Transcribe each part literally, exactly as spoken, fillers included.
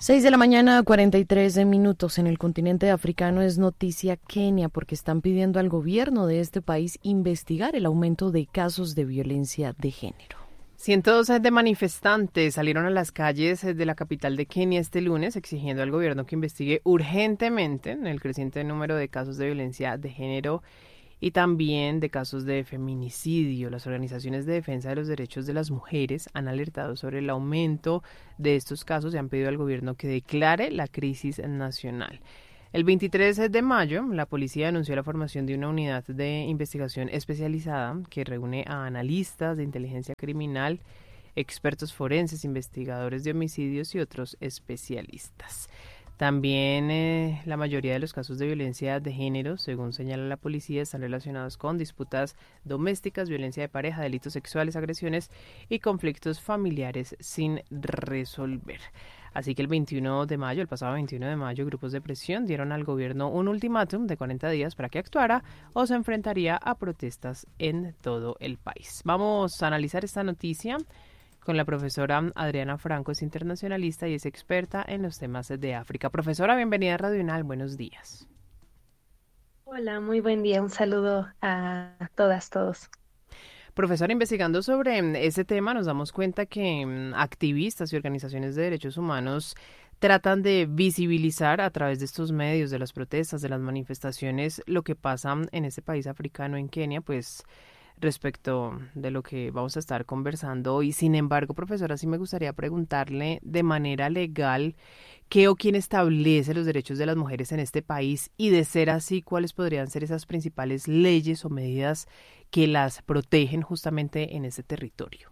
Seis de la mañana, cuarenta y tres minutos. En el continente africano es noticia Kenia porque están pidiendo al gobierno de este país investigar el aumento de casos de violencia de género. Cientos de manifestantes salieron a las calles de la capital de Kenia este lunes exigiendo al gobierno que investigue urgentemente el creciente número de casos de violencia de género y también de casos de feminicidio. Las organizaciones de defensa de los derechos de las mujeres han alertado sobre el aumento de estos casos y han pedido al gobierno que declare la crisis nacional. El veintitrés de mayo, la policía anunció la formación de una unidad de investigación especializada que reúne a analistas de inteligencia criminal, expertos forenses, investigadores de homicidios y otros especialistas. También eh, la mayoría de los casos de violencia de género, según señala la policía, están relacionados con disputas domésticas, violencia de pareja, delitos sexuales, agresiones y conflictos familiares sin resolver. Así que el veintiuno de mayo, el pasado veintiuno de mayo, grupos de presión dieron al gobierno un ultimátum de cuarenta días para que actuara o se enfrentaría a protestas en todo el país. Vamos a analizar esta noticia con la profesora Adriana Franco, es internacionalista y es experta en los temas de África. Profesora, bienvenida a Radio UNAL, buenos días. Hola, muy buen día, un saludo a todas, todos. Profesora, investigando sobre ese tema nos damos cuenta que activistas y organizaciones de derechos humanos tratan de visibilizar a través de estos medios, de las protestas, de las manifestaciones, lo que pasa en este país africano, en Kenia, pues respecto de lo que vamos a estar conversando hoy. Sin embargo, profesora, sí me gustaría preguntarle de manera legal qué o quién establece los derechos de las mujeres en este país y, de ser así, cuáles podrían ser esas principales leyes o medidas que las protegen justamente en este territorio.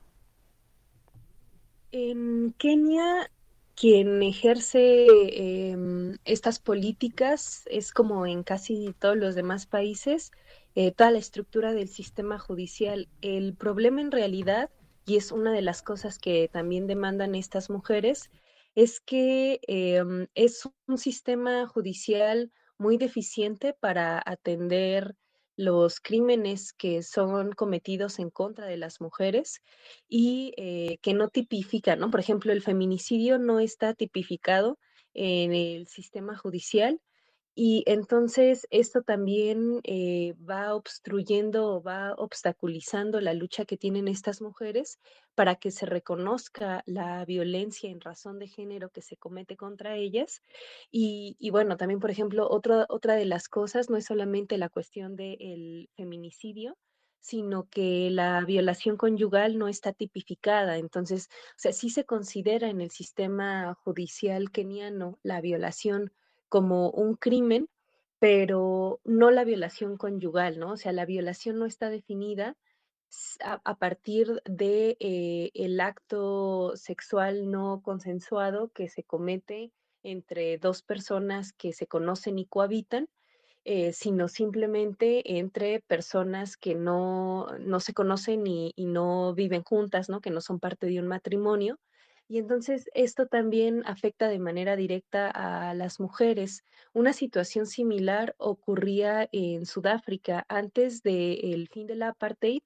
En Kenia, quien ejerce eh, estas políticas es, como en casi todos los demás países, eh, toda la estructura del sistema judicial. El problema en realidad, y es una de las cosas que también demandan estas mujeres, es que eh, es un sistema judicial muy deficiente para atender los crímenes que son cometidos en contra de las mujeres y eh, que no tipifica, ¿no? Por ejemplo, el feminicidio no está tipificado en el sistema judicial y entonces esto también eh, va obstruyendo o va obstaculizando la lucha que tienen estas mujeres para que se reconozca la violencia en razón de género que se comete contra ellas. Y, y bueno, también, por ejemplo, otra otra de las cosas no es solamente la cuestión del feminicidio, sino que la violación conyugal no está tipificada. Entonces, o sea, sí se considera en el sistema judicial keniano la violación como un crimen, pero no la violación conyugal, ¿no? O sea, la violación no está definida a, a partir de eh, el acto sexual no consensuado que se comete entre dos personas que se conocen y cohabitan, eh, sino simplemente entre personas que no, no se conocen y, y no viven juntas, ¿no? Que no son parte de un matrimonio. Y entonces esto también afecta de manera directa a las mujeres. Una situación similar ocurría en Sudáfrica antes del fin de la apartheid.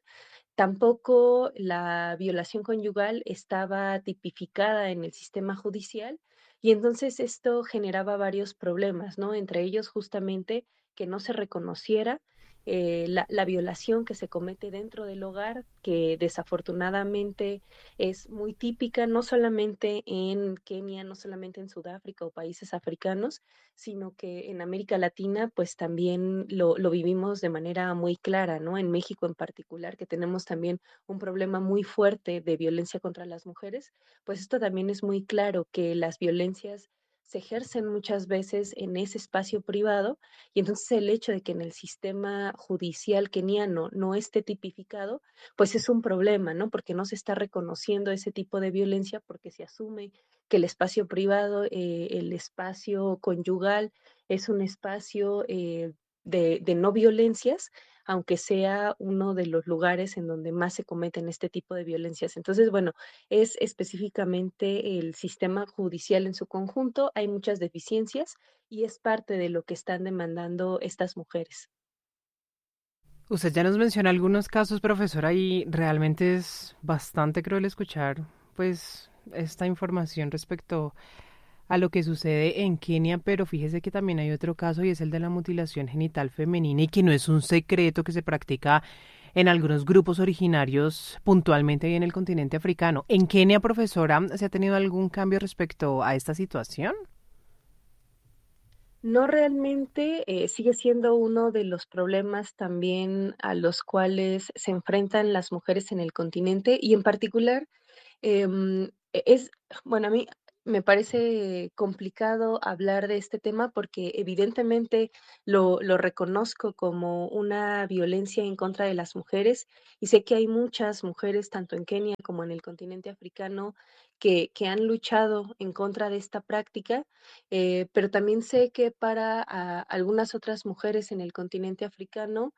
Tampoco la violación conyugal estaba tipificada en el sistema judicial y entonces esto generaba varios problemas, ¿no? Entre ellos justamente que no se reconociera eh, la, la violación que se comete dentro del hogar, que desafortunadamente es muy típica, no solamente en Kenia, no solamente en Sudáfrica o países africanos, sino que en América Latina, pues también lo, lo vivimos de manera muy clara, ¿no? En México en particular, que tenemos también un problema muy fuerte de violencia contra las mujeres, pues esto también es muy claro que las violencias se ejercen muchas veces en ese espacio privado y entonces el hecho de que en el sistema judicial keniano no esté tipificado, pues es un problema, ¿no? Porque no se está reconociendo ese tipo de violencia porque se asume que el espacio privado, eh, el espacio conyugal es un espacio eh, de, de no violencias, aunque sea uno de los lugares en donde más se cometen este tipo de violencias. Entonces, bueno, es específicamente el sistema judicial en su conjunto, hay muchas deficiencias y es parte de lo que están demandando estas mujeres. Usted ya nos menciona algunos casos, profesora, y realmente es bastante cruel escuchar, pues, esta información respecto a lo que sucede en Kenia, pero fíjese que también hay otro caso y es el de la mutilación genital femenina y que no es un secreto que se practica en algunos grupos originarios puntualmente en el continente africano. ¿En Kenia, profesora, se ha tenido algún cambio respecto a esta situación? No realmente, eh, sigue siendo uno de los problemas también a los cuales se enfrentan las mujeres en el continente y en particular Em, e es bueno, a mí me parece complicado hablar de este tema porque evidentemente lo lo reconozco como una violencia en contra de las mujeres, y sé que hay muchas mujeres, tanto en Kenia como en el continente africano, que que han luchado en contra de esta práctica, eh, pero también sé que para a algunas otras mujeres en el continente africano,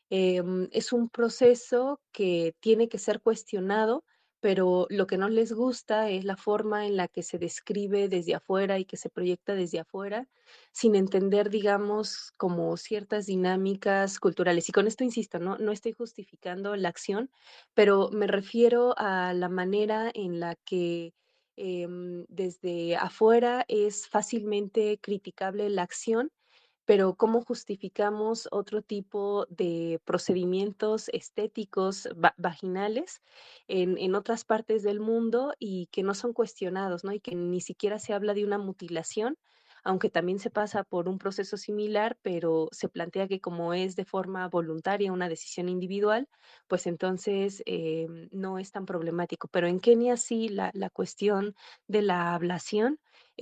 em, es un proceso que tiene que ser cuestionado, pero lo que no les gusta es la forma en la que se describe desde afuera y que se proyecta desde afuera, sin entender, digamos, como ciertas dinámicas culturales. Y con esto insisto, no, no estoy justificando la acción, pero me refiero a la manera en la que em, desde afuera es fácilmente criticable la acción, pero ¿cómo justificamos otro tipo de procedimientos estéticos va- vaginales en, en otras partes del mundo y que no son cuestionados, ¿no? Y que ni siquiera se habla de una mutilación, aunque también se pasa por un proceso similar, pero se plantea que como es de forma voluntaria, una decisión individual, pues entonces eh, no es tan problemático. Pero en Kenia sí la, la cuestión de la ablación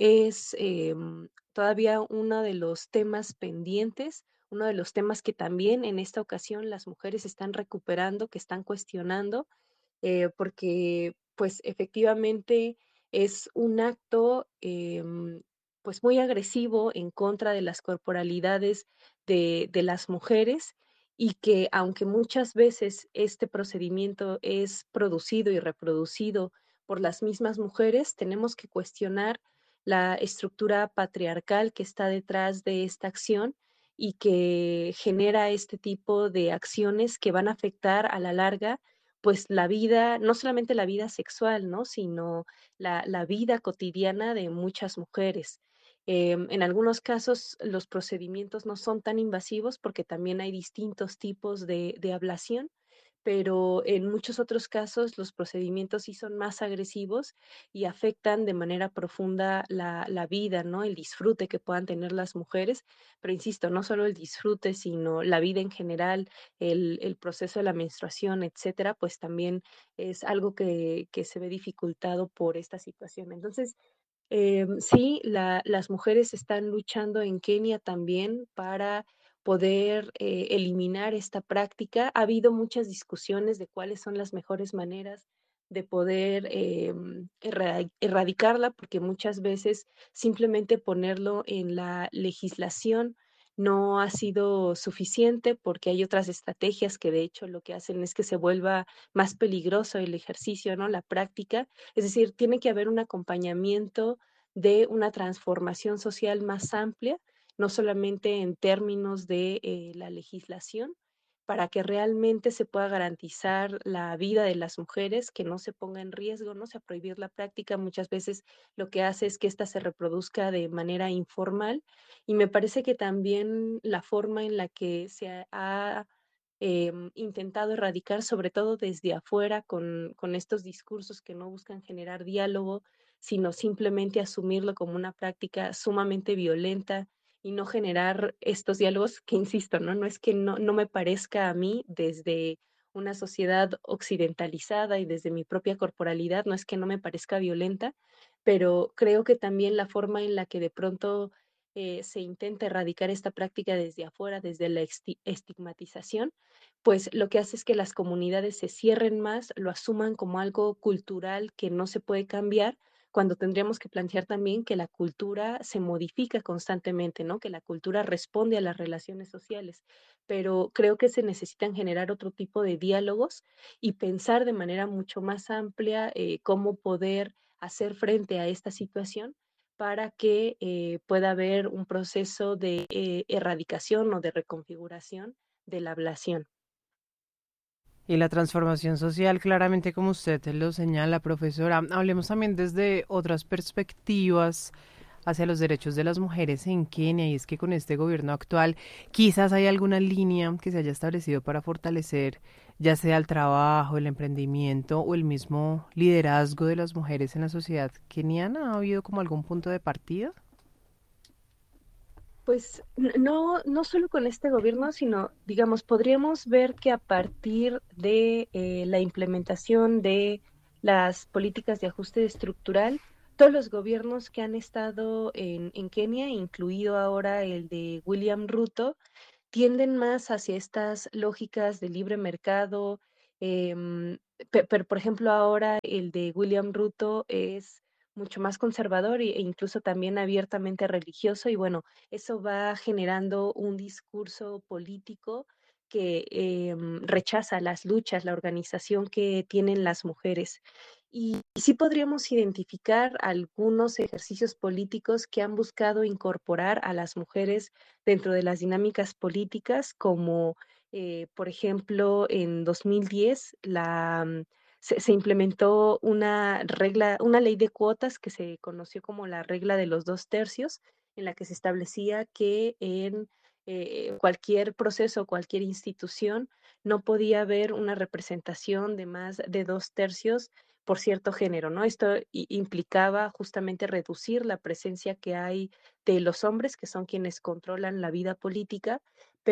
es em, todavía uno de los temas pendientes, uno de los temas que también en esta ocasión las mujeres están recuperando, que están cuestionando, eh, porque pues efectivamente es un acto em, pues muy agresivo en contra de las corporalidades de, de las mujeres y que aunque muchas veces este procedimiento es producido y reproducido por las mismas mujeres, tenemos que cuestionar la estructura patriarcal que está detrás de esta acción y que genera este tipo de acciones que van a afectar a la larga pues la vida, no solamente la vida sexual, ¿no? Sino la, la vida cotidiana de muchas mujeres. Em, en algunos casos los procedimientos no son tan invasivos porque también hay distintos tipos de, de ablación, pero en muchos otros casos los procedimientos sí son más agresivos y afectan de manera profunda la, la vida, ¿no? El disfrute que puedan tener las mujeres, pero insisto, no solo el disfrute, sino la vida en general, el, el proceso de la menstruación, etcétera, pues también es algo que, que se ve dificultado por esta situación. Entonces, eh, sí, la- las mujeres están luchando en Kenia también para poder eh, eliminar esta práctica. Ha habido muchas discusiones de cuáles son las mejores maneras de poder eh, erra- erradicarla, porque muchas veces simplemente ponerlo en la legislación no ha sido suficiente porque hay otras estrategias que de hecho lo que hacen es que se vuelva más peligroso el ejercicio, ¿no? La práctica. Es decir, tiene que haber un acompañamiento de una transformación social más amplia, no solamente en términos de eh, la legislación, para que realmente se pueda garantizar la vida de las mujeres, que no se ponga en riesgo, no sea prohibir la práctica. Muchas veces lo que hace es que ésta se reproduzca de manera informal y me parece que también la forma en la que se ha em, intentado erradicar, sobre todo desde afuera, con, con estos discursos que no buscan generar diálogo, sino simplemente asumirlo como una práctica sumamente violenta y no generar estos diálogos que, insisto, ¿no? No es que no, no me parezca a mí desde una sociedad occidentalizada y desde mi propia corporalidad, no es que no me parezca violenta, pero creo que también la forma en la que de pronto eh, se intenta erradicar esta práctica desde afuera, desde la esti- estigmatización, pues lo que hace es que las comunidades se cierren más, lo asuman como algo cultural que no se puede cambiar, cuando tendríamos que plantear también que la cultura se modifica constantemente, ¿no? Que la cultura responde a las relaciones sociales, pero creo que se necesitan generar otro tipo de diálogos y pensar de manera mucho más amplia eh, cómo poder hacer frente a esta situación para que eh, pueda haber un proceso de eh, erradicación o de reconfiguración de la ablación. Y la transformación social, claramente como usted lo señala, profesora, hablemos también desde otras perspectivas hacia los derechos de las mujeres en Kenia, y es que con este gobierno actual quizás hay alguna línea que se haya establecido para fortalecer ya sea el trabajo, el emprendimiento o el mismo liderazgo de las mujeres en la sociedad keniana. ¿Ha habido como algún punto de partida? Pues n- no, no solo con este gobierno, sino, digamos, podríamos ver que a partir de eh, la implementación de las políticas de ajuste estructural, todos los gobiernos que han estado en, en Kenia, incluido ahora el de William Ruto, tienden más hacia estas lógicas de libre mercado. em, pe- pero, por ejemplo, ahora el de William Ruto es mucho más conservador e e incluso también abiertamente religioso y bueno, eso va generando un discurso político que em, rechaza las luchas, la organización que tienen las mujeres. Y, y sí podríamos identificar algunos ejercicios políticos que han buscado incorporar a las mujeres dentro de las dinámicas políticas, como eh, por ejemplo en dos mil diez la, mm, se, se implementó una regla, una ley de cuotas que se conoció como la regla de los dos tercios, en la que se establecía que en eh, cualquier proceso, cualquier institución, no podía haber una representación de más de dos tercios por cierto género, ¿no? Esto i- implicaba justamente reducir la presencia que hay de los hombres, que son quienes controlan la vida política,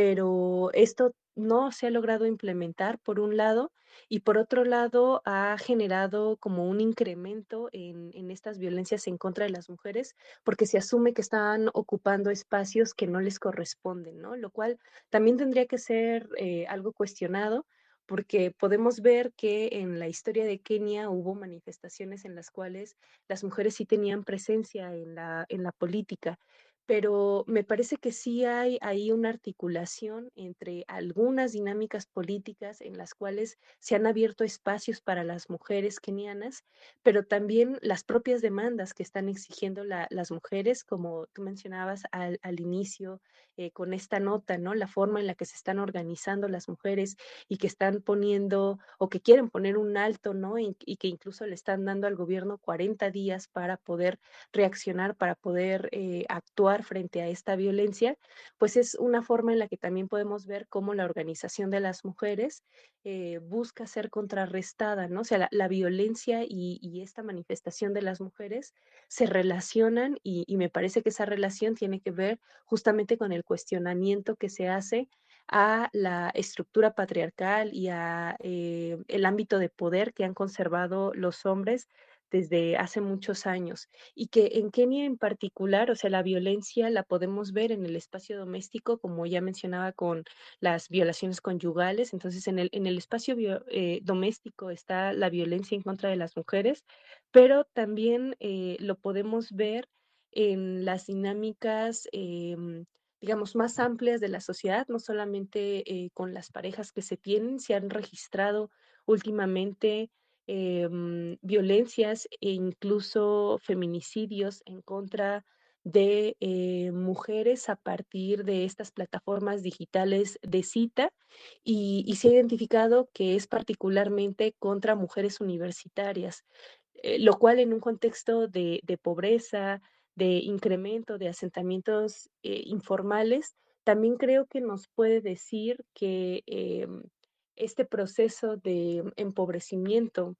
pero esto no se ha logrado implementar por un lado y por otro lado ha generado como un incremento en, en estas violencias en contra de las mujeres porque se asume que están ocupando espacios que no les corresponden, ¿no? Lo cual también tendría que ser eh, algo cuestionado porque podemos ver que en la historia de Kenia hubo manifestaciones en las cuales las mujeres sí tenían presencia en la, en la política, pero me parece que sí hay ahí una articulación entre algunas dinámicas políticas en las cuales se han abierto espacios para las mujeres kenianas, pero también las propias demandas que están exigiendo la- las mujeres, como tú mencionabas al, al inicio eh, con esta nota, ¿no? La forma en la que se están organizando las mujeres y que están poniendo o que quieren poner un alto, ¿no? Y, y que incluso le están dando al gobierno cuarenta días para poder reaccionar, para poder eh, actuar frente a esta violencia, pues es una forma en la que también podemos ver cómo la organización de las mujeres eh, busca ser contrarrestada, ¿no? O sea, la, la violencia y, y, esta manifestación de las mujeres se relacionan y, y me parece que esa relación tiene que ver justamente con el cuestionamiento que se hace a la estructura patriarcal y a eh, el ámbito de poder que han conservado los hombres desde hace muchos años y que en Kenia en particular, o sea, la violencia la podemos ver en el espacio doméstico, como ya mencionaba con las violaciones conyugales. Entonces, en el, en el espacio bio, eh, doméstico está la violencia en contra de las mujeres, pero también eh, lo podemos ver en las dinámicas, eh, digamos, más amplias de la sociedad, no solamente eh, con las parejas que se tienen, se han registrado últimamente eh, violencias e incluso feminicidios en contra de eh, mujeres a partir de estas plataformas digitales de cita y, y se ha identificado que es particularmente contra mujeres universitarias, eh, lo cual en un contexto de, de pobreza, de incremento de asentamientos eh, informales, también creo que nos puede decir que eh, este proceso de empobrecimiento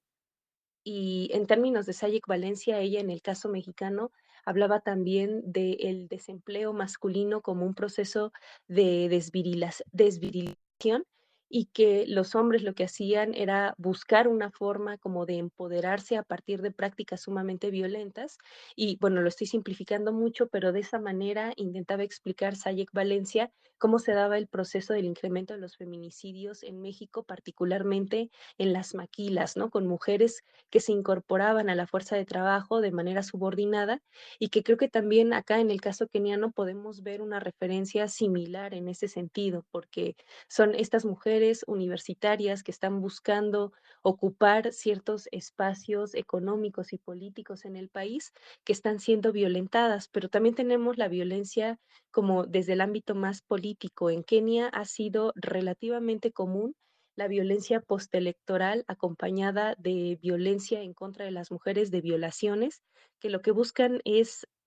y en términos de Sayek Valencia, ella en el caso mexicano hablaba también del desempleo masculino como un proceso de desvirilas- desvirilización y que los hombres lo que hacían era buscar una forma como de empoderarse a partir de prácticas sumamente violentas. Y bueno, lo estoy simplificando mucho, pero de esa manera intentaba explicar Sayek Valencia cómo se daba el proceso del incremento de los feminicidios en México, particularmente en las maquilas, ¿no? Con mujeres que se incorporaban a la fuerza de trabajo de manera subordinada y que creo que también acá en el caso keniano podemos ver una referencia similar en ese sentido, porque son estas mujeres universitarias que están buscando ocupar ciertos espacios económicos y políticos en el país que están siendo violentadas, pero también tenemos la violencia como desde el ámbito más político. En Kenia ha sido relativamente común la violencia postelectoral acompañada de violencia en contra de las mujeres, de violaciones, que lo que buscan es o,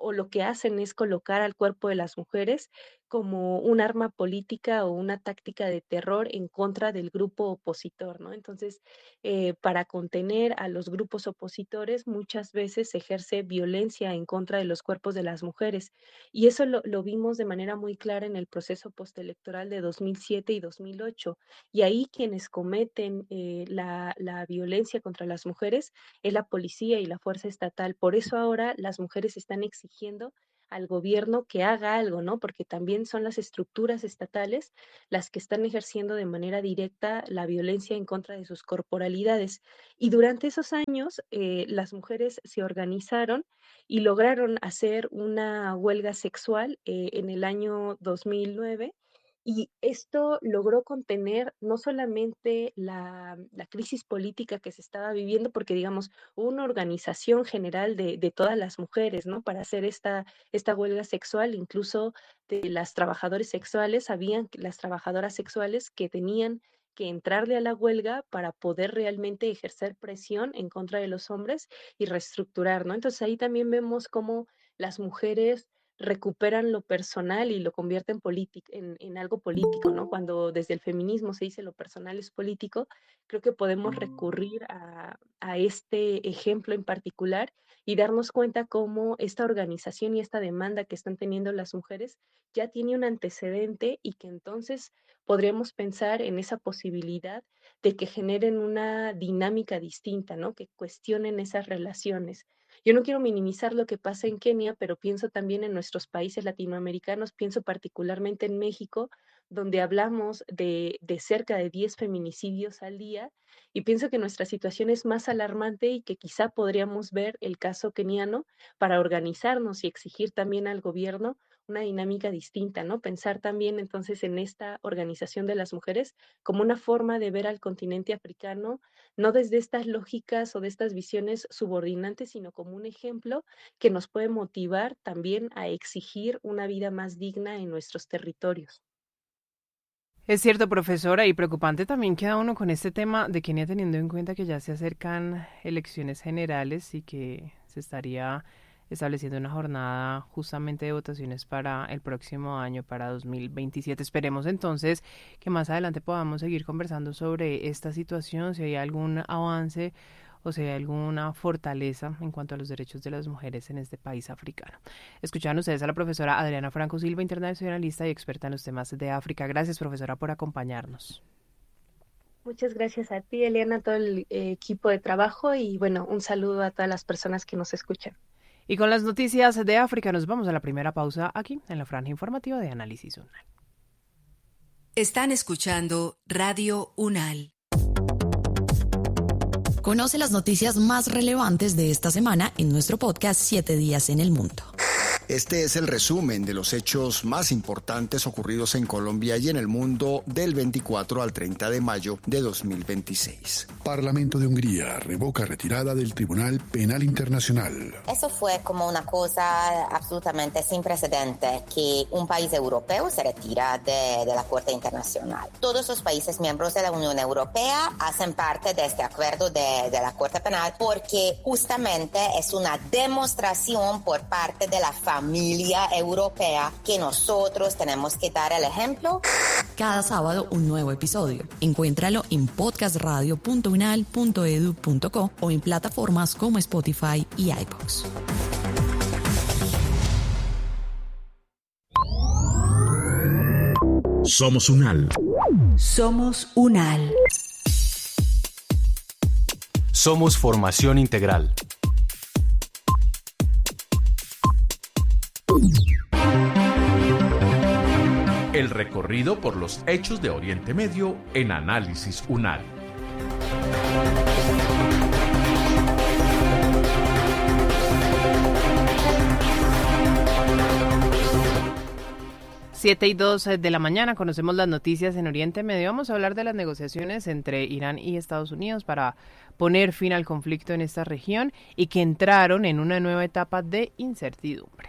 o lo que hacen es colocar al cuerpo de las mujeres como un arma política o una táctica de terror en contra del grupo opositor, ¿no? Entonces, eh, para contener a los grupos opositores, muchas veces se ejerce violencia en contra de los cuerpos de las mujeres. Y eso lo, lo vimos de manera muy clara en el proceso postelectoral de dos mil siete y dos mil ocho. Y ahí quienes cometen eh, la, la violencia contra las mujeres es la policía y la fuerza estatal. Por eso ahora las mujeres están exigiendo al gobierno que haga algo, ¿no? Porque también son las estructuras estatales las que están ejerciendo de manera directa la violencia en contra de sus corporalidades. Y durante esos años, eh, las mujeres se organizaron y lograron hacer una huelga sexual eh, en el año dos mil nueve. Y esto logró contener no solamente la, la crisis política que se estaba viviendo, porque digamos, hubo una organización general de, de todas las mujeres, ¿no? Para hacer esta, esta huelga sexual, incluso de las trabajadoras sexuales, sabían que las trabajadoras sexuales que tenían que entrarle a la huelga para poder realmente ejercer presión en contra de los hombres y reestructurar, ¿no? Entonces ahí también vemos cómo las mujeres recuperan lo personal y lo convierten en, en algo político, ¿no? Cuando desde el feminismo se dice lo personal es político, creo que podemos recurrir a, a este ejemplo en particular y darnos cuenta cómo esta organización y esta demanda que están teniendo las mujeres ya tiene un antecedente y que entonces podríamos pensar en esa posibilidad de que generen una dinámica distinta, ¿no? Que cuestionen esas relaciones. Yo no quiero minimizar lo que pasa en Kenia, pero pienso también en nuestros países latinoamericanos, pienso particularmente en México, donde hablamos de, de cerca de diez feminicidios al día, y pienso que nuestra situación es más alarmante y que quizá podríamos ver el caso keniano para organizarnos y exigir también al gobierno una dinámica distinta, ¿no? Pensar también entonces en esta organización de las mujeres como una forma de ver al continente africano, no desde estas lógicas o de estas visiones subordinantes, sino como un ejemplo que nos puede motivar también a exigir una vida más digna en nuestros territorios. Es cierto, profesora, y preocupante también queda uno con este tema de Kenia, teniendo en cuenta que ya se acercan elecciones generales y que se estaría estableciendo una jornada justamente de votaciones para el próximo año, para dos mil veintisiete. Esperemos entonces que más adelante podamos seguir conversando sobre esta situación, si hay algún avance o si hay alguna fortaleza en cuanto a los derechos de las mujeres en este país africano. Escuchaban ustedes a la profesora Adriana Franco Silva, internacionalista y experta en los temas de África. Gracias, profesora, por acompañarnos. Muchas gracias a ti, Eliana, a todo el eh, equipo de trabajo y bueno, un saludo a todas las personas que nos escuchan. Y con las noticias de África nos vamos a la primera pausa aquí en la franja informativa de Análisis UNAL. Están escuchando Radio UNAL. Conoce las noticias más relevantes de esta semana en nuestro podcast Siete Días en el Mundo. Este es el resumen de los hechos más importantes ocurridos en Colombia y en el mundo del veinticuatro al treinta de mayo de dos mil veintiséis. Parlamento de Hungría revoca retirada del Tribunal Penal Internacional. Eso fue como una cosa absolutamente sin precedente, que un país europeo se retira de, de la Corte Internacional. Todos los países miembros de la Unión Europea hacen parte de este acuerdo de, de la Corte Penal porque justamente es una demostración por parte de la familia familia europea que nosotros tenemos que dar el ejemplo. Cada sábado un nuevo episodio. Encuéntralo en podcast radio punto unal punto edu punto co o en plataformas como Spotify y iVoox. Somos UNAL. Somos UNAL. Somos formación integral. El recorrido por los hechos de Oriente Medio en Análisis UNAL. Siete y dos de la mañana, conocemos las noticias en Oriente Medio. Vamos a hablar de las negociaciones entre Irán y Estados Unidos para poner fin al conflicto en esta región y que entraron en una nueva etapa de incertidumbre.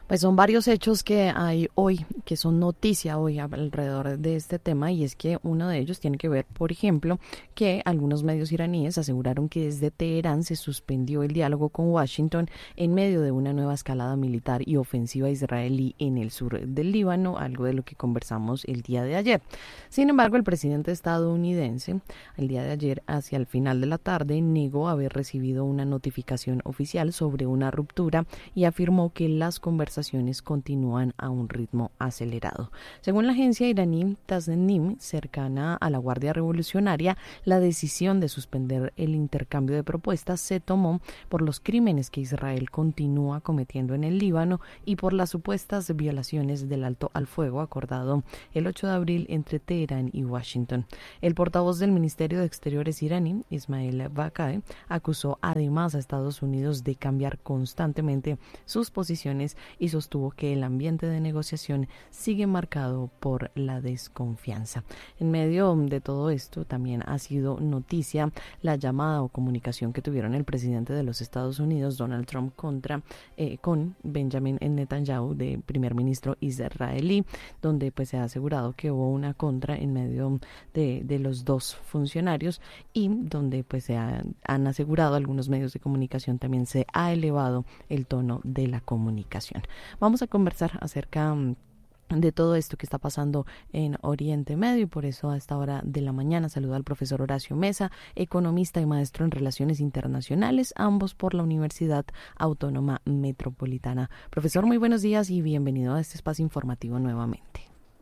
Pues son varios hechos que hay hoy, que son noticia hoy alrededor de este tema, y es que uno de ellos tiene que ver, por ejemplo, que algunos medios iraníes aseguraron que desde Teherán se suspendió el diálogo con Washington en medio de una nueva escalada militar y ofensiva israelí en el sur del Líbano, algo de lo que conversamos el día de ayer. Sin embargo, el presidente estadounidense, el día de ayer, hacia el final de la tarde, negó haber recibido una notificación oficial sobre una ruptura y afirmó que las conversaciones continúan a un ritmo acelerado. Según la agencia iraní Tasnim, cercana a la Guardia Revolucionaria, la decisión de suspender el intercambio de propuestas se tomó por los crímenes que Israel continúa cometiendo en el Líbano y por las supuestas violaciones del alto al fuego acordado el ocho de abril entre Teherán y Washington. El portavoz del Ministerio de Exteriores iraní, Ismail Baqai, acusó además a Estados Unidos de cambiar constantemente sus posiciones y sostuvo que el ambiente de negociación sigue marcado por la desconfianza. En medio de todo esto, también ha sido noticia la llamada o comunicación que tuvieron el presidente de los Estados Unidos, Donald Trump, contra eh, con Benjamin Netanyahu, de primer ministro israelí, donde pues se ha asegurado que hubo una contra en medio de, de los dos funcionarios, y donde pues se ha, han asegurado algunos medios de comunicación, también se ha elevado el tono de la comunicación. Vamos a conversar acerca de todo esto que está pasando en Oriente Medio, y por eso a esta hora de la mañana saludo al profesor Horacio Mesa, economista y maestro en Relaciones Internacionales, ambos por la Universidad Autónoma Metropolitana. Profesor, muy buenos días y bienvenido a este espacio informativo nuevamente.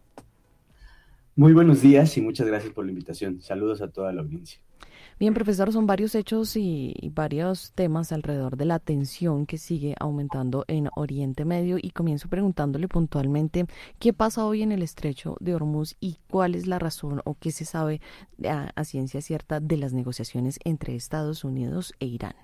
Muy buenos días y muchas gracias por la invitación. Saludos a toda la audiencia. Bien, profesor, son varios hechos y, y varios temas alrededor de la tensión que sigue aumentando en Oriente Medio, y comienzo preguntándole puntualmente qué pasa hoy en el estrecho de Hormuz y cuál es la razón o qué se sabe a, a ciencia cierta de las negociaciones entre Estados Unidos e Irán.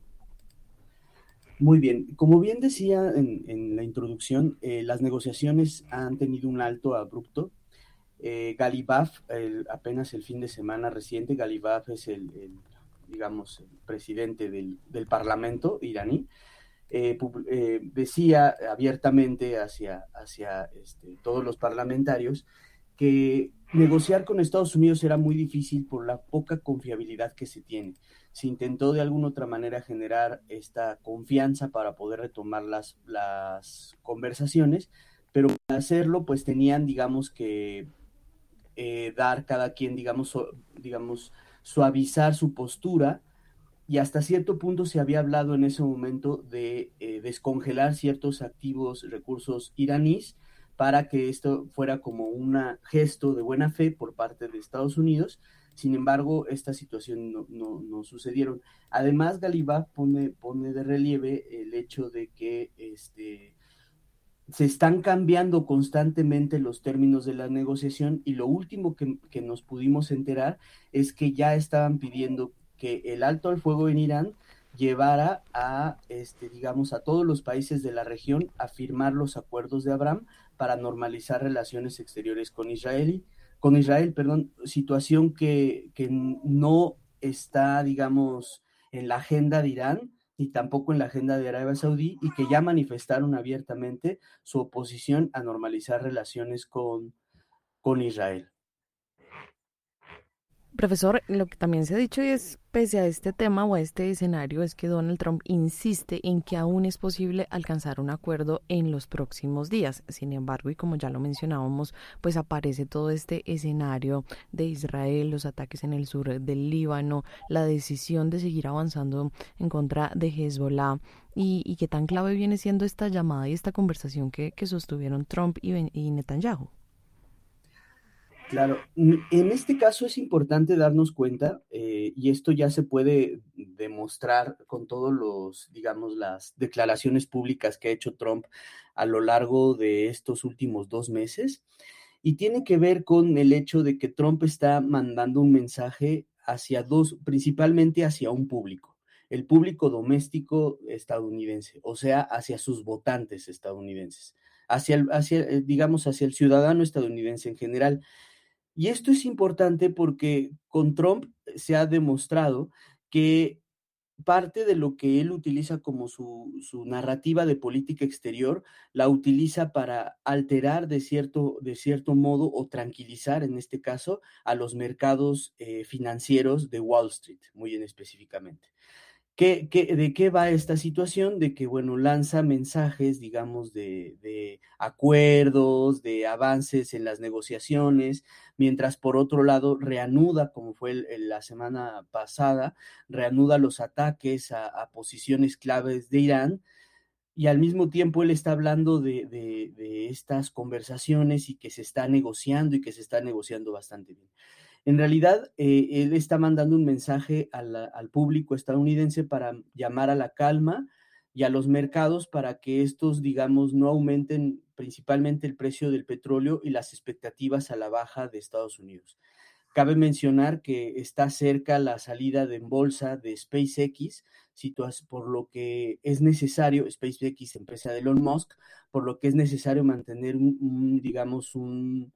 Muy bien, como bien decía en, en la introducción, eh, las negociaciones han tenido un alto abrupto. Eh, Ghalibaf, el, apenas el fin de semana reciente, Ghalibaf es el, el digamos, el presidente del, del parlamento iraní, eh, eh, decía abiertamente hacia, hacia este, todos los parlamentarios que negociar con Estados Unidos era muy difícil por la poca confiabilidad que se tiene. Se intentó de alguna otra manera generar esta confianza para poder retomar las, las conversaciones, pero para hacerlo pues tenían, digamos, que Eh, dar cada quien, digamos, so, digamos, suavizar su postura, y hasta cierto punto se había hablado en ese momento de eh, descongelar ciertos activos, recursos iraníes, para que esto fuera como un gesto de buena fe por parte de Estados Unidos. Sin embargo, esta situación no, no, no sucedieron. Además, Ghalibaf pone, pone de relieve el hecho de que este se están cambiando constantemente los términos de la negociación, y lo último que, que nos pudimos enterar es que ya estaban pidiendo que el alto al fuego en Irán llevara a, este, digamos, a todos los países de la región a firmar los acuerdos de Abraham para normalizar relaciones exteriores con Israel, con Israel, perdón, situación que, que no está, digamos, en la agenda de Irán, ni tampoco en la agenda de Arabia Saudí, y que ya manifestaron abiertamente su oposición a normalizar relaciones con, con Israel. Profesor, lo que también se ha dicho, y es pese a este tema o a este escenario, es que Donald Trump insiste en que aún es posible alcanzar un acuerdo en los próximos días. Sin embargo, y como ya lo mencionábamos, pues aparece todo este escenario de Israel, los ataques en el sur del Líbano, la decisión de seguir avanzando en contra de Hezbollah, y, y qué tan clave viene siendo esta llamada y esta conversación que, que sostuvieron Trump y, y Netanyahu. Claro, en este caso es importante darnos cuenta, eh, y esto ya se puede demostrar con todos los, digamos, las declaraciones públicas que ha hecho Trump a lo largo de estos últimos dos meses, y tiene que ver con el hecho de que Trump está mandando un mensaje hacia dos, principalmente hacia un público, el público doméstico estadounidense, o sea, hacia sus votantes estadounidenses, hacia el, hacia, digamos, hacia el ciudadano estadounidense en general. Y esto es importante porque con Trump se ha demostrado que parte de lo que él utiliza como su, su narrativa de política exterior, la utiliza para alterar de cierto, de cierto modo o tranquilizar, en este caso, a los mercados eh, financieros de Wall Street, muy en específicamente. ¿Qué, qué, ¿De qué va esta situación? De que, bueno, lanza mensajes, digamos, de, de acuerdos, de avances en las negociaciones, mientras por otro lado reanuda, como fue el, el, la semana pasada, reanuda los ataques a, a posiciones claves de Irán, y al mismo tiempo él está hablando de, de, de estas conversaciones y que se está negociando y que se está negociando bastante bien. En realidad, eh, él está mandando un mensaje a la, al público estadounidense para llamar a la calma y a los mercados para que estos, digamos, no aumenten principalmente el precio del petróleo y las expectativas a la baja de Estados Unidos. Cabe mencionar que está cerca la salida de en bolsa de SpaceX, por lo que es necesario, SpaceX, empresa de Elon Musk, por lo que es necesario mantener un, un digamos, un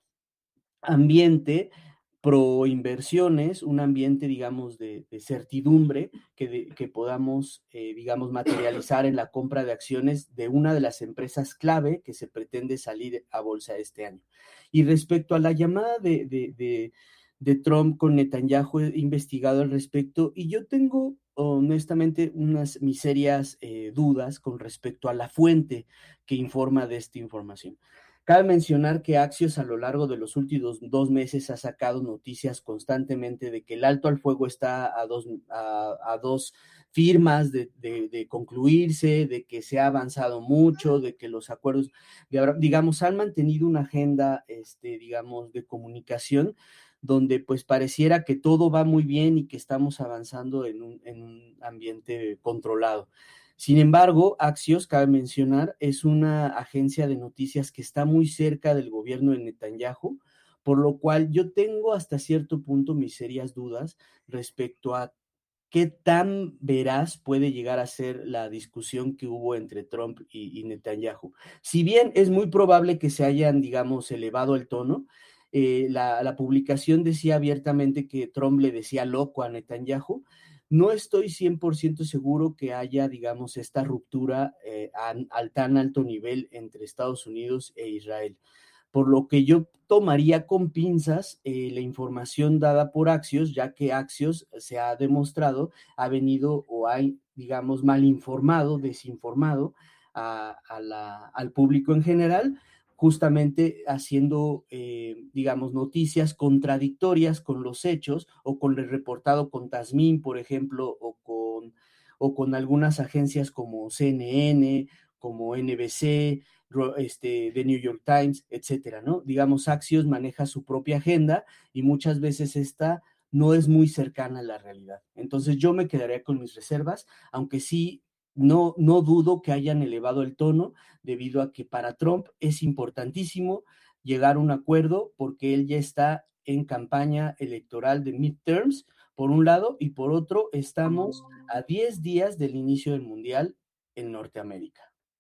ambiente pro inversiones, un ambiente, digamos, de, de certidumbre que, de, que podamos, eh, digamos, materializar en la compra de acciones de una de las empresas clave que se pretende salir a bolsa este año. Y respecto a la llamada de, de, de, de Trump con Netanyahu, he investigado al respecto y yo tengo honestamente unas mis serias eh, dudas con respecto a la fuente que informa de esta información. Cabe mencionar que Axios a lo largo de los últimos dos meses ha sacado noticias constantemente de que el alto al fuego está a dos, a, a dos firmas de, de, de concluirse, de que se ha avanzado mucho, de que los acuerdos, digamos, han mantenido una agenda, este, digamos, de comunicación donde pues pareciera que todo va muy bien y que estamos avanzando en un, en un ambiente controlado. Sin embargo, Axios, cabe mencionar, es una agencia de noticias que está muy cerca del gobierno de Netanyahu, por lo cual yo tengo hasta cierto punto mis serias dudas respecto a qué tan veraz puede llegar a ser la discusión que hubo entre Trump y, y Netanyahu. Si bien es muy probable que se hayan, digamos, elevado el tono, eh, la, la publicación decía abiertamente que Trump le decía loco a Netanyahu. No estoy cien por ciento seguro que haya, digamos, esta ruptura eh, al, al tan alto nivel entre Estados Unidos e Israel. Por lo que yo tomaría con pinzas eh, la información dada por Axios, ya que Axios se ha demostrado, ha venido o ha, digamos, mal informado, desinformado a, a la, al público en general, justamente haciendo, eh, digamos, noticias contradictorias con los hechos o con el reportado con Tasmin, por ejemplo, o con, o con algunas agencias como C N N, como N B C, este, The New York Times, etcétera, ¿no? Digamos, Axios maneja su propia agenda y muchas veces esta no es muy cercana a la realidad. Entonces yo me quedaría con mis reservas, aunque sí No, no dudo que hayan elevado el tono debido a que para Trump es importantísimo llegar a un acuerdo porque él ya está en campaña electoral de midterms, por un lado, y por otro, estamos a diez días del inicio del Mundial en Norteamérica.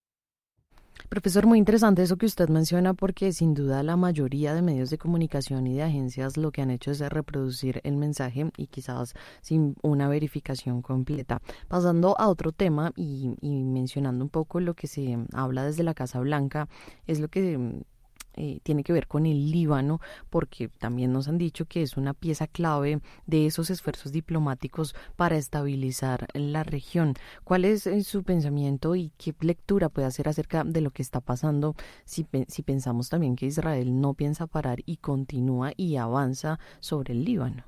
Profesor, muy interesante eso que usted menciona porque sin duda la mayoría de medios de comunicación y de agencias lo que han hecho es reproducir el mensaje y quizás sin una verificación completa. Pasando a otro tema y, y mencionando un poco lo que se habla desde la Casa Blanca, es lo que Eh, tiene que ver con el Líbano, porque también nos han dicho que es una pieza clave de esos esfuerzos diplomáticos para estabilizar la región. ¿Cuál es eh, su pensamiento y qué lectura puede hacer acerca de lo que está pasando si, si pensamos también que Israel no piensa parar y continúa y avanza sobre el Líbano?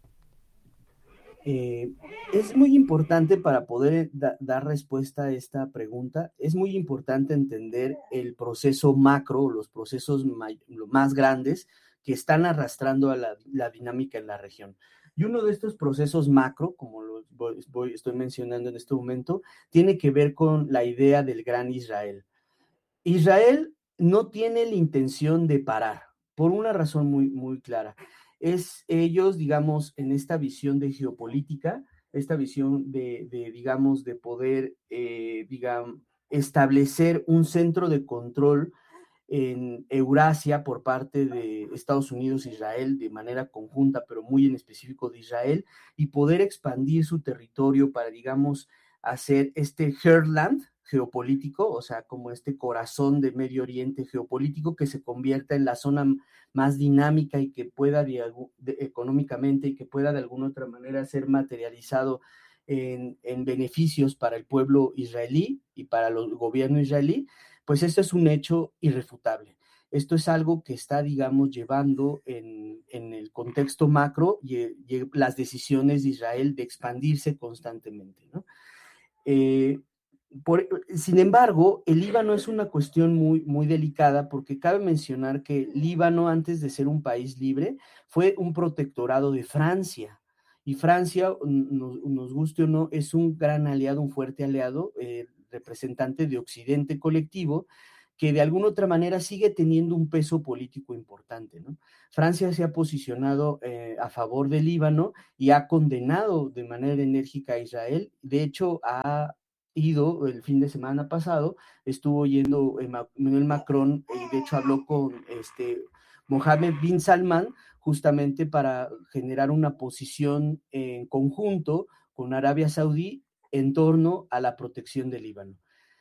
Eh, es muy importante para poder da, dar respuesta a esta pregunta, es muy importante entender el proceso macro, los procesos may, más grandes que están arrastrando a la, la dinámica en la región. Y uno de estos procesos macro, como lo voy, voy, estoy mencionando en este momento, tiene que ver con la idea del gran Israel. Israel no tiene la intención de parar, por una razón muy, muy clara. Es ellos, digamos, en esta visión de geopolítica, esta visión de, de digamos, de poder, eh, digamos, establecer un centro de control en Eurasia por parte de Estados Unidos e Israel de manera conjunta, pero muy en específico de Israel, y poder expandir su territorio para, digamos, hacer este heartland geopolítico, o sea, como este corazón de Medio Oriente geopolítico que se convierta en la zona más dinámica y que pueda de, de, económicamente y que pueda de alguna otra manera ser materializado en, en beneficios para el pueblo israelí y para el gobierno israelí, pues esto es un hecho irrefutable. Esto es algo que está, digamos, llevando en, en el contexto macro y, y las decisiones de Israel de expandirse constantemente, ¿no? Eh, por, sin embargo, el Líbano es una cuestión muy, muy delicada porque cabe mencionar que Líbano, antes de ser un país libre, fue un protectorado de Francia. Y Francia, nos, nos guste o no, es un gran aliado, un fuerte aliado, eh, representante de Occidente colectivo, que de alguna otra manera sigue teniendo un peso político importante, ¿no? Francia se ha posicionado eh, a favor del Líbano y ha condenado de manera enérgica a Israel. De hecho, ha ido el fin de semana pasado, estuvo yendo Emmanuel Macron y de hecho habló con este Mohammed bin Salman justamente para generar una posición en conjunto con Arabia Saudí en torno a la protección del Líbano.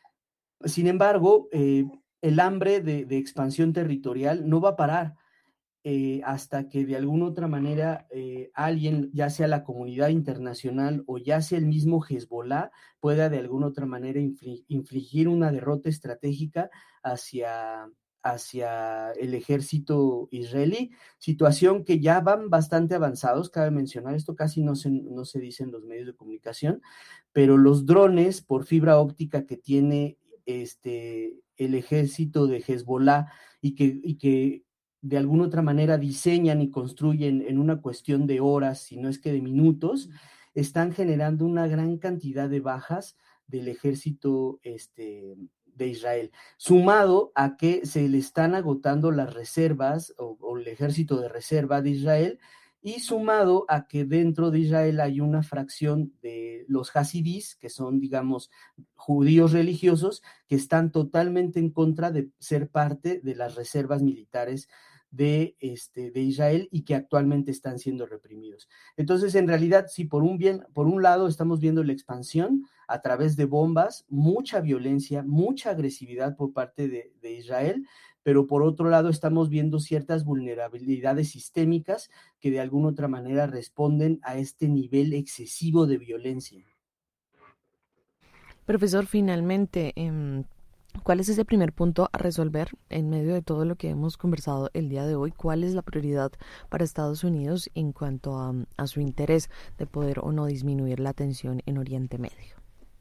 Sin embargo, eh, el hambre de, de expansión territorial no va a parar eh, hasta que de alguna otra manera eh, alguien, ya sea la comunidad internacional o ya sea el mismo Hezbollah, pueda de alguna otra manera inflig, infligir una derrota estratégica hacia, hacia el ejército israelí, situación que ya van bastante avanzados. Cabe mencionar, esto casi no se, no se dice en los medios de comunicación, pero los drones por fibra óptica que tiene este, el ejército de Hezbollah y que, y que de alguna otra manera diseñan y construyen en una cuestión de horas, si no es que de minutos, están generando una gran cantidad de bajas del ejército este, de Israel, sumado a que se le están agotando las reservas o, o el ejército de reserva de Israel, y sumado a que dentro de Israel hay una fracción de los hasidís, que son, digamos, judíos religiosos, que están totalmente en contra de ser parte de las reservas militares de, este, de Israel y que actualmente están siendo reprimidos. Entonces, en realidad, sí, por un, bien, por un lado estamos viendo la expansión a través de bombas, mucha violencia, mucha agresividad por parte de, de Israel, pero por otro lado estamos viendo ciertas vulnerabilidades sistémicas que de alguna otra manera responden a este nivel excesivo de violencia. Profesor, finalmente, eh, ¿cuál es ese primer punto a resolver en medio de todo lo que hemos conversado el día de hoy? ¿Cuál es la prioridad para Estados Unidos en cuanto a, a su interés de poder o no disminuir la tensión en Oriente Medio?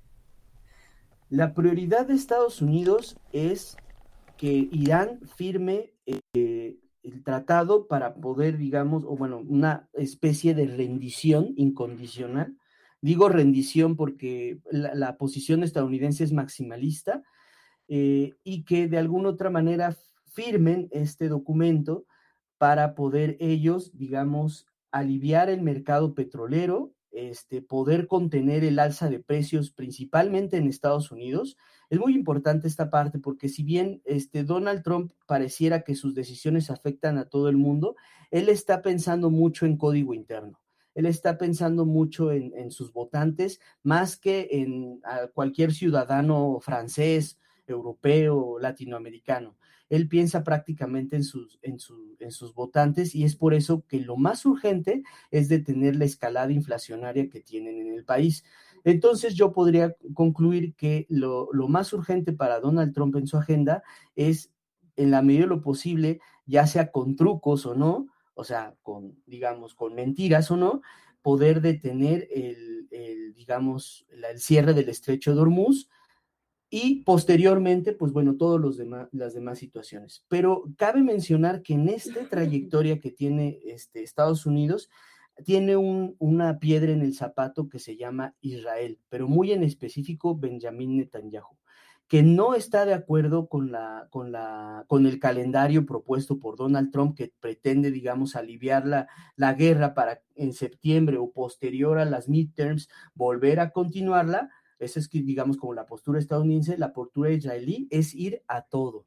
La prioridad de Estados Unidos es que Irán firme eh, el tratado para poder, digamos, o bueno, una especie de rendición incondicional. Digo rendición porque la, la posición estadounidense es maximalista, eh, y que de alguna otra manera firmen este documento para poder ellos, digamos, aliviar el mercado petrolero, este, poder contener el alza de precios principalmente en Estados Unidos. Es muy importante esta parte porque si bien este, Donald Trump pareciera que sus decisiones afectan a todo el mundo, él está pensando mucho en código interno. Él está pensando mucho en, en sus votantes, más que en a cualquier ciudadano francés, europeo, latinoamericano. Él piensa prácticamente en sus, en, su, en sus votantes y es por eso que lo más urgente es detener la escalada inflacionaria que tienen en el país. Entonces yo podría concluir que lo, lo más urgente para Donald Trump en su agenda es, en la medida de lo posible, ya sea con trucos o no, o sea, con, digamos, con mentiras o no, poder detener el, el digamos, el, el cierre del estrecho de Hormuz y posteriormente, pues bueno, todas los demás, las demás situaciones. Pero cabe mencionar que en esta trayectoria que tiene este, Estados Unidos, tiene un, una piedra en el zapato que se llama Israel, pero muy en específico Benjamín Netanyahu, que no está de acuerdo con, la, con, la, con el calendario propuesto por Donald Trump, que pretende, digamos, aliviar la, la guerra para en septiembre o posterior a las midterms volver a continuarla. Esa es, digamos, como la postura estadounidense. La postura israelí es ir a todo.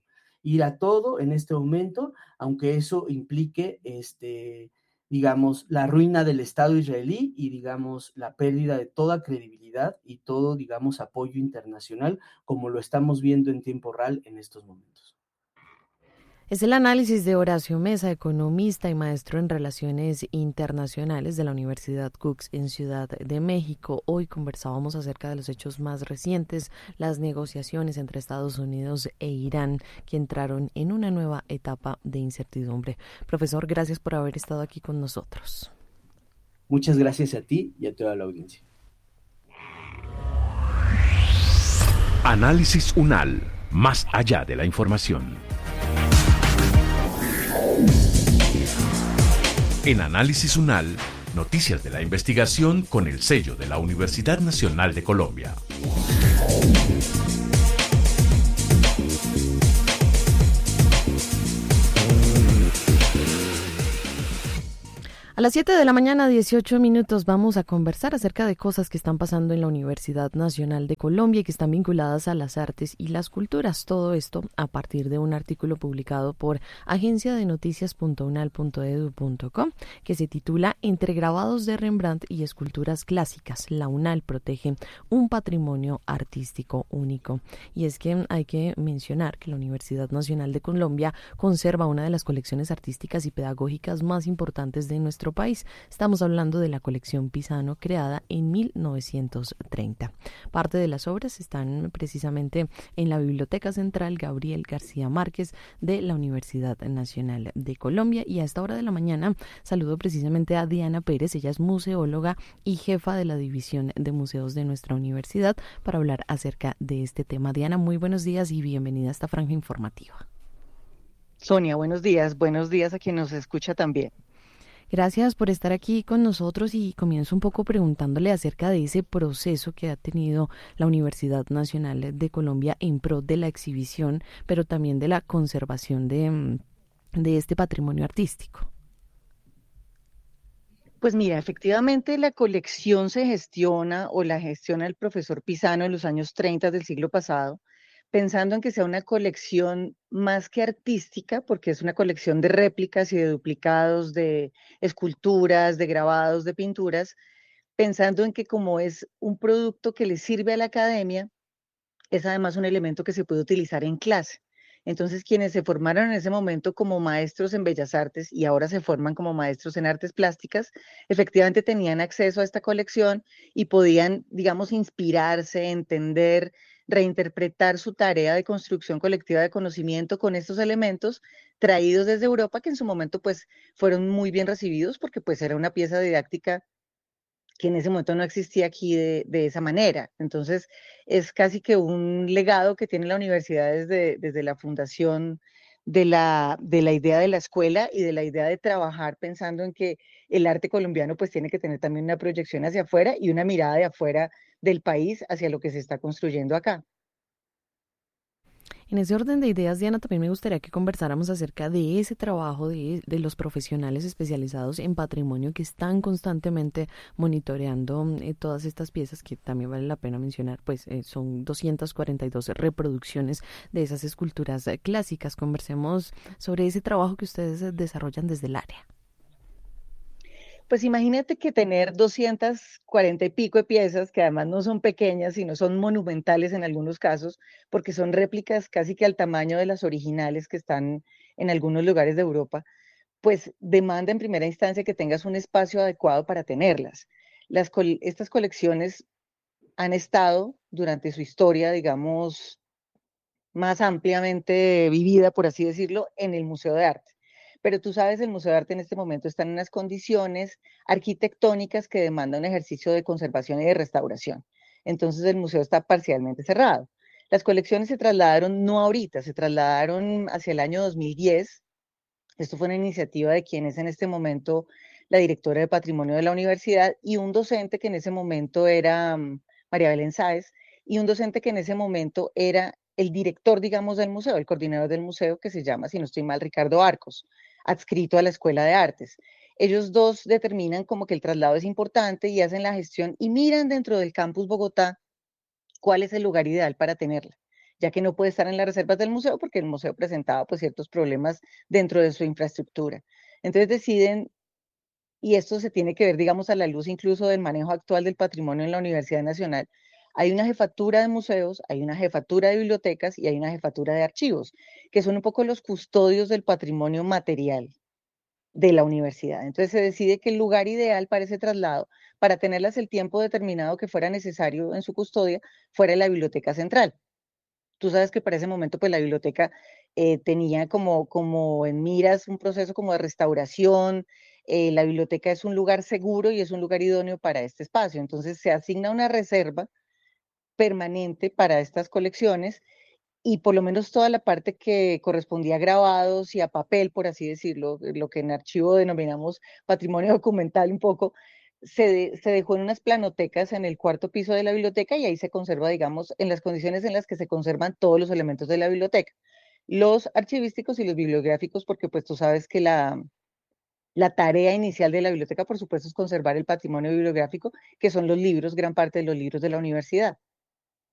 ir a todo en este momento, aunque eso implique, este, digamos, la ruina del Estado israelí y, digamos, la pérdida de toda credibilidad y todo, digamos, apoyo internacional, como lo estamos viendo en tiempo real en estos momentos. Es el análisis de Horacio Mesa, economista y maestro en Relaciones Internacionales de la Universidad Cooks en Ciudad de México. Hoy conversábamos acerca de los hechos más recientes, las negociaciones entre Estados Unidos e Irán, que entraron en una nueva etapa de incertidumbre. Profesor, gracias por haber estado aquí con nosotros. Muchas gracias a ti y a toda la audiencia. Análisis UNAL, más allá de la información. En Análisis UNAL, noticias de la investigación con el sello de la Universidad Nacional de Colombia. A las siete de la mañana, dieciocho minutos, vamos a conversar acerca de cosas que están pasando en la Universidad Nacional de Colombia y que están vinculadas a las artes y las culturas. Todo esto a partir de un artículo publicado por agencia de noticias punto unal punto edu punto co que se titula Entre grabados de Rembrandt y esculturas clásicas, la UNAL protege un patrimonio artístico único. Y es que hay que mencionar que la Universidad Nacional de Colombia conserva una de las colecciones artísticas y pedagógicas más importantes de nuestro país. Estamos hablando de la colección Pisano, creada en mil novecientos treinta. Parte de las obras están precisamente en la Biblioteca Central Gabriel García Márquez de la Universidad Nacional de Colombia. Y a esta hora de la mañana saludo precisamente a Diana Pérez. Ella es museóloga y jefa de la División de Museos de nuestra universidad para hablar acerca de este tema. Diana, muy buenos días y bienvenida a esta franja informativa. Sonia, buenos días. Buenos días a quien nos escucha también. Gracias por estar aquí con nosotros y comienzo un poco preguntándole acerca de ese proceso que ha tenido la Universidad Nacional de Colombia en pro de la exhibición, pero también de la conservación de, de este patrimonio artístico. Pues mira, efectivamente la colección se gestiona o la gestiona el profesor Pisano en los años treinta del siglo pasado, pensando en que sea una colección más que artística, porque es una colección de réplicas y de duplicados, de esculturas, de grabados, de pinturas, pensando en que como es un producto que le sirve a la academia, es además un elemento que se puede utilizar en clase. Entonces, quienes se formaron en ese momento como maestros en Bellas Artes y ahora se forman como maestros en artes plásticas, efectivamente tenían acceso a esta colección y podían, digamos, inspirarse, entender, reinterpretar su tarea de construcción colectiva de conocimiento con estos elementos traídos desde Europa, que en su momento pues fueron muy bien recibidos porque pues era una pieza didáctica que en ese momento no existía aquí de, de esa manera. Entonces es casi que un legado que tiene la universidad desde, desde la fundación de la, de la idea de la escuela y de la idea de trabajar pensando en que el arte colombiano pues tiene que tener también una proyección hacia afuera y una mirada de afuera del país hacia lo que se está construyendo acá. En ese orden de ideas, Diana, también me gustaría que conversáramos acerca de ese trabajo de, de los profesionales especializados en patrimonio que están constantemente monitoreando eh, todas estas piezas, que también vale la pena mencionar, pues eh, son doscientas cuarenta y dos reproducciones de esas esculturas eh, clásicas. Conversemos sobre ese trabajo que ustedes desarrollan desde el área. Pues imagínate que tener doscientas cuarenta y pico de piezas, que además no son pequeñas, sino son monumentales en algunos casos, porque son réplicas casi que al tamaño de las originales que están en algunos lugares de Europa, pues demanda en primera instancia que tengas un espacio adecuado para tenerlas. Las, estas colecciones han estado durante su historia, digamos, más ampliamente vivida, por así decirlo, en el Museo de Arte. Pero tú sabes, el Museo de Arte en este momento está en unas condiciones arquitectónicas que demandan un ejercicio de conservación y de restauración. Entonces el museo está parcialmente cerrado. Las colecciones se trasladaron no ahorita, se trasladaron hacia el año dos mil diez. Esto fue una iniciativa de quien es en este momento la directora de Patrimonio de la universidad y un docente que en ese momento era um, María Belén Sáez, y un docente que en ese momento era el director, digamos, del museo, el coordinador del museo, que se llama, si no estoy mal, Ricardo Arcos, adscrito a la Escuela de Artes. Ellos dos determinan como que el traslado es importante y hacen la gestión y miran dentro del campus Bogotá cuál es el lugar ideal para tenerla. ya que no puede estar en las reservas del museo porque el museo presentaba pues ciertos problemas dentro de su infraestructura. Entonces deciden, y esto se tiene que ver, digamos, a la luz incluso del manejo actual del patrimonio en la Universidad Nacional. Hay una jefatura de museos, hay una jefatura de bibliotecas y hay una jefatura de archivos, que son un poco los custodios del patrimonio material de la universidad. Entonces se decide que el lugar ideal para ese traslado, para tenerlas el tiempo determinado que fuera necesario en su custodia, fuera la biblioteca central. Tú sabes que para ese momento pues la biblioteca eh, tenía como, como en miras un proceso como de restauración. Eh, la biblioteca es un lugar seguro y es un lugar idóneo para este espacio. Entonces se asigna una reserva permanente para estas colecciones y por lo menos toda la parte que correspondía a grabados y a papel, por así decirlo, lo que en archivo denominamos patrimonio documental un poco, se, de, se dejó en unas planotecas en el cuarto piso de la biblioteca y ahí se conserva, digamos, en las condiciones en las que se conservan todos los elementos de la biblioteca. Los archivísticos y los bibliográficos, porque pues tú sabes que la, la tarea inicial de la biblioteca, por supuesto, es conservar el patrimonio bibliográfico, que son los libros, gran parte de los libros de la universidad.